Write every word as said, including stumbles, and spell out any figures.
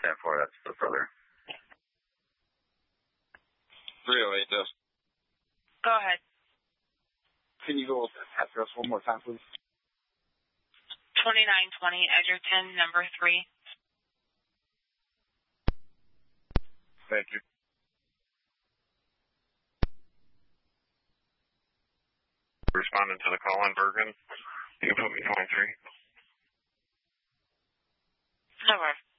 ten four, that's the brother. three oh eight, does. Go ahead. Can you go address one more time, please? twenty-nine twenty Edgerton, number three. Thank you. Responding to the call on Bergen. You can put me twenty-three. No worries.